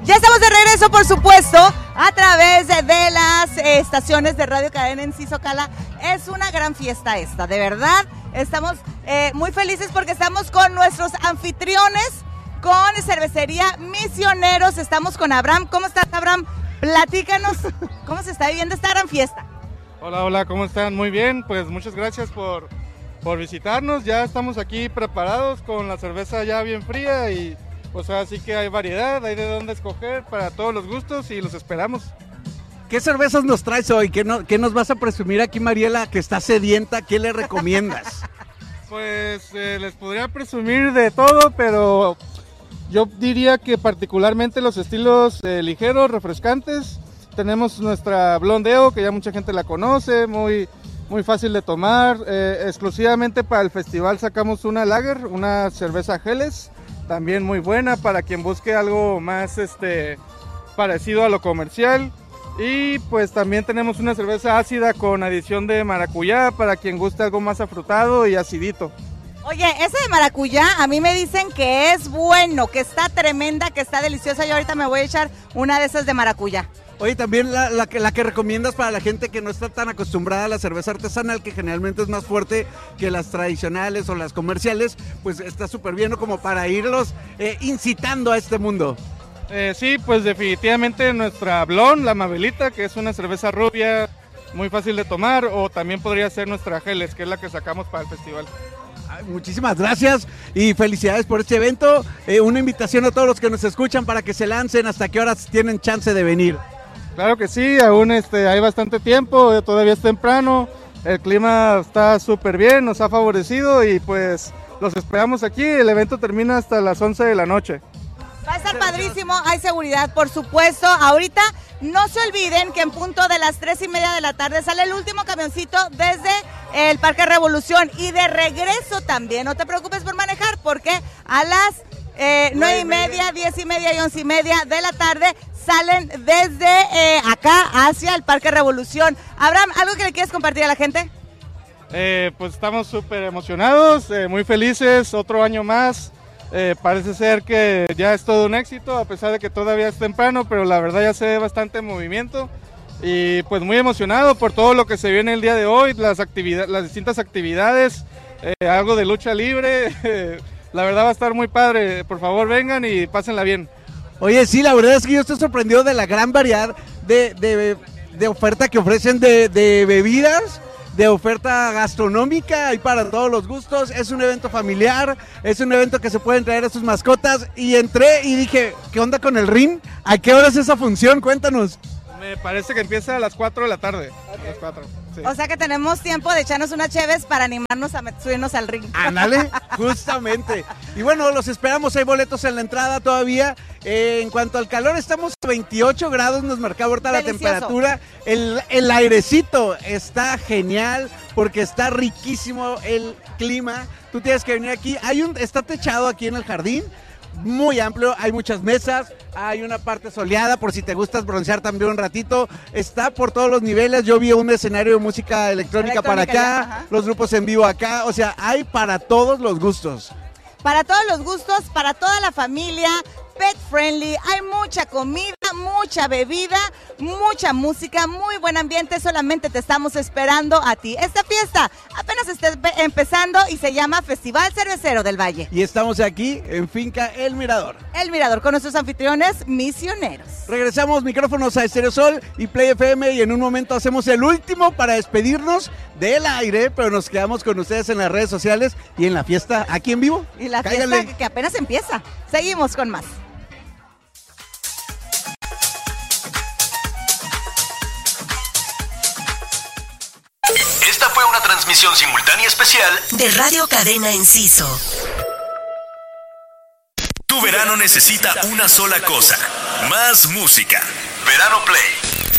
Ya estamos de regreso, por supuesto, a través de las estaciones de Radio Cadena Enciso Cala. Es una gran fiesta esta, de verdad. Estamos muy felices porque estamos con nuestros anfitriones, con Cervecería Misioneros. Estamos con Abraham. ¿Cómo estás, Abraham? Platícanos cómo se está viviendo esta gran fiesta. Hola, ¿cómo están? Muy bien, pues muchas gracias por visitarnos. Ya estamos aquí preparados con la cerveza ya bien fría y pues así que hay variedad, hay de dónde escoger para todos los gustos y los esperamos. ¿Qué cervezas nos traes hoy? ¿Qué nos vas a presumir aquí, Mariela, que está sedienta? ¿Qué le recomiendas? Pues les podría presumir de todo, pero yo diría que particularmente los estilos ligeros, refrescantes. Tenemos nuestra Blondeo, que ya mucha gente la conoce, muy fácil de tomar. Exclusivamente para el festival sacamos una Lager, una cerveza Helles, también muy buena para quien busque algo más parecido a lo comercial. Y pues también tenemos una cerveza ácida con adición de maracuyá para quien guste algo más afrutado y acidito. Oye, ese de maracuyá a mí me dicen que es bueno, que está tremenda, que está deliciosa. Yo ahorita me voy a echar una de esas de maracuyá. Oye, también la que recomiendas para la gente que no está tan acostumbrada a la cerveza artesanal, que generalmente es más fuerte que las tradicionales o las comerciales, pues está súper bien, ¿no? Como para irlos incitando a este mundo. Sí, pues definitivamente nuestra Blonde, la Mabelita, que es una cerveza rubia, muy fácil de tomar, o también podría ser nuestra Helles, que es la que sacamos para el festival. Muchísimas gracias y felicidades por este evento. Una invitación a todos los que nos escuchan para que se lancen. ¿Hasta qué horas tienen chance de venir? Claro que sí, aún hay bastante tiempo, todavía es temprano, el clima está súper bien, nos ha favorecido y pues los esperamos aquí. El evento termina hasta las 11 de la noche. Va a estar padrísimo, hay seguridad, por supuesto. Ahorita no se olviden que en punto de las 3:30 de la tarde sale el último camioncito desde el Parque Revolución y de regreso también. No te preocupes por manejar porque a las 9:30, 10:30 y 11:30 de la tarde salen desde acá hacia el Parque Revolución. Abraham, ¿algo que le quieres compartir a la gente? Pues estamos súper emocionados, muy felices, otro año más. Parece ser que ya es todo un éxito, a pesar de que todavía es temprano, pero la verdad ya se ve bastante movimiento y pues muy emocionado por todo lo que se viene el día de hoy, las distintas actividades, algo de lucha libre. La verdad va a estar muy padre, por favor vengan y pásenla bien. Oye, sí, la verdad es que yo estoy sorprendido de la gran variedad de oferta que ofrecen de bebidas, de oferta gastronómica, y para todos los gustos. Es un evento familiar, es un evento que se pueden traer a sus mascotas. Y entré y dije, ¿qué onda con el ring? ¿A qué hora es esa función? Cuéntanos. Me parece que empieza a las 4 de la tarde. Okay. A las 4, sí. O sea que tenemos tiempo de echarnos unas cheves para animarnos a subirnos al ring. Ándale, justamente. Y bueno, los esperamos, hay boletos en la entrada todavía. En cuanto al calor, estamos a 28 grados, nos marcaba ahorita la temperatura. El airecito está genial porque está riquísimo el clima. Tú tienes que venir aquí. Está techado aquí en el jardín, muy amplio, hay muchas mesas, hay una parte soleada por si te gustas broncear también un ratito. Está por todos los niveles. Yo vi un escenario de música electrónica para acá, ajá, los grupos en vivo acá, o sea, hay para todos los gustos. Para todos los gustos, para toda la familia, pet friendly, hay mucha comida, mucha bebida, mucha música, muy buen ambiente, solamente te estamos esperando a ti. Esta fiesta apenas está empezando y se llama Festival Cervecero del Valle. Y estamos aquí en Finca El Mirador. El Mirador, con nuestros anfitriones misioneros. Regresamos micrófonos a Estéreo Sol y Play FM y en un momento hacemos el último para despedirnos del aire, pero nos quedamos con ustedes en las redes sociales y en la fiesta aquí en vivo. Y la Cáiganle. Fiesta que apenas empieza. Seguimos con más. Esta fue una transmisión simultánea especial de Radio Cadena Enciso. Tu verano necesita una sola cosa: más música. Verano Play.